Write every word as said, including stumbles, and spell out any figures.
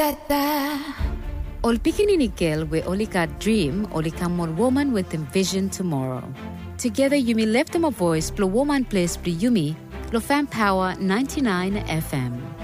Ol pikinini girl we only got dream, only come one woman with a vision tomorrow. Together Yumi left them a voice, blow woman place, blow Yumi, lo fan power ninety-nine F M.